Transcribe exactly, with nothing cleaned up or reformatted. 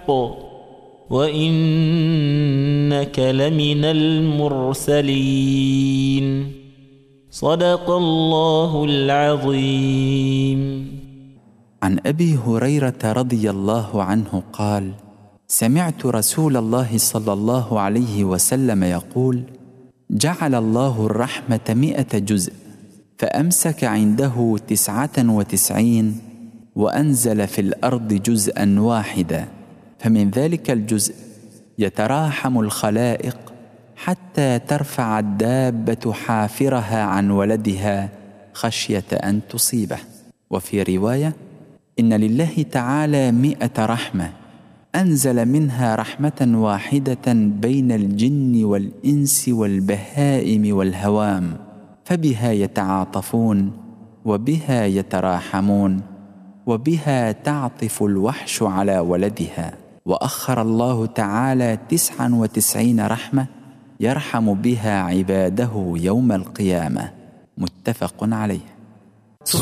وإنك لمن المرسلين. صدق الله العظيم. عن أبي هريرة رضي الله عنه قال: سمعت رسول الله صلى الله عليه وسلم يقول: جعل الله الرحمة مئة جزء، فأمسك عنده تسعة وتسعين، وأنزل في الأرض جزءا واحدا، فمن ذلك الجزء يتراحم الخلائق حتى ترفع الدابة حافرها عن ولدها خشية أن تصيبه. وفي رواية: إن لله تعالى مئة رحمة، أنزل منها رحمة واحدة بين الجن والإنس والبهائم والهوام، فبها يتعاطفون، وبها يتراحمون، وبها تعطف الوحش على ولدها. وأخر الله تعالى تسعا وتسعين رحمة يرحم بها عباده يوم القيامة. متفق عليه.